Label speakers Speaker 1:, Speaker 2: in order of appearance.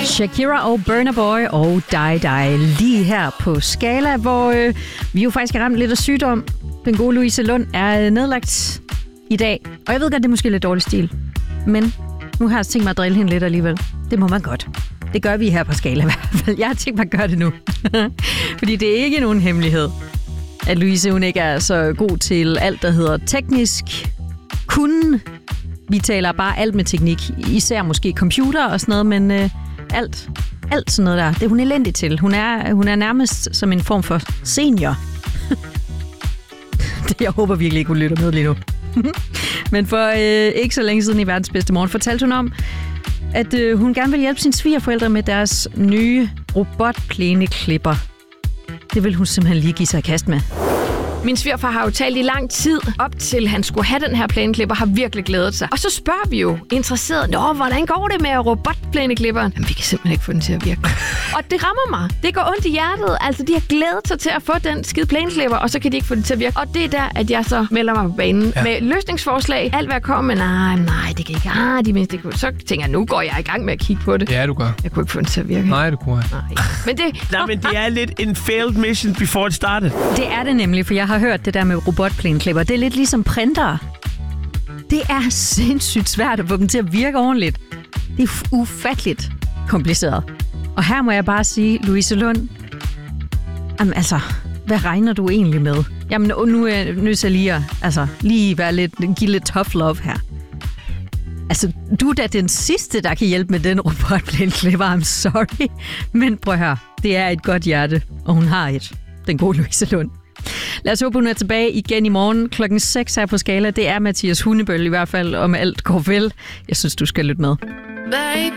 Speaker 1: Shakira og Burna Boy og Die Die lige her på Skala, hvor vi jo faktisk er ramt lidt af sygdom. Den gode Louise Lund er nedlagt i dag. Og jeg ved godt, det er måske lidt dårlig stil. Men nu har jeg tænkt mig at drille hende lidt alligevel. Det må man godt. Det gør vi her på Skala i hvert fald. Jeg har tænkt mig at gøre det nu. Fordi det er ikke nogen hemmelighed, at Louise hun ikke er så god til alt, der hedder teknisk kunden. Vi taler bare alt med teknik. Især måske computer og sådan noget, men alt sådan noget der, det er hun elendig til. Hun er nærmest som en form for senior. Jeg håber virkelig ikke, hun lytter med lige nu. Men for ikke så længe siden i Verdens Bedste Morgen fortalte hun om, at hun gerne vil hjælpe sine svigerforældre med deres nye robotplæneklipper. Det vil hun simpelthen lige give sig i kast med.
Speaker 2: Min svigerfar har jo talt i lang tid op til, han skulle have den her plæneklipper, har virkelig glædet sig. Og så spørger vi jo interesseret, hvordan går det med robotplæneklipperen? Jamen, vi kan simpelthen ikke få den til at virke. Og det rammer mig. Det går ondt i hjertet. Altså, de har glædet sig til at få den skide plæneklipper, og så kan de ikke få den til at virke. Og det er der, at jeg så melder mig på banen med løsningsforslag. Alt hvad jeg kommer med, nej, det kan ikke. Så tænker jeg, nu går jeg i gang med at kigge på det.
Speaker 3: Ja, du gør.
Speaker 2: Jeg kunne ikke få den til at virke.
Speaker 3: Nej, du kunne ikke.
Speaker 2: Men
Speaker 4: det er lidt en failed mission before it started.
Speaker 1: Det er det nemlig, for jeg har hørt det der med robotplæneklipper. Det er lidt ligesom printere. Det er sindssygt svært at få dem til at virke ordentligt. Det er ufatteligt kompliceret. Og her må jeg bare sige, Louise Lund, jamen altså, hvad regner du egentlig med? Jamen nu er jeg nødt til lige at give lidt tough love her. Altså, du er da den sidste, der kan hjælpe med den robotplæneklipper. I'm sorry. Men prøv at høre, det er et godt hjerte, og hun har et. Den gode Louise Lund. Lad os håbe, hun er tilbage igen i morgen klokken 6 her på Skala. Det er Mathias Hundebøl i hvert fald, om alt går vel. Jeg synes, du skal lytte med.